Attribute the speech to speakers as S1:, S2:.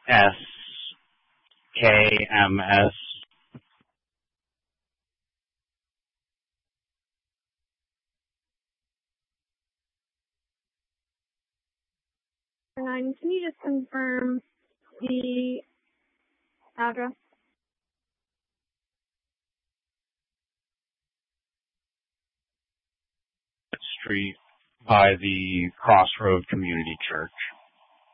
S1: KMS.
S2: Can you just confirm the address?
S1: Street by the Crossroad Community Church.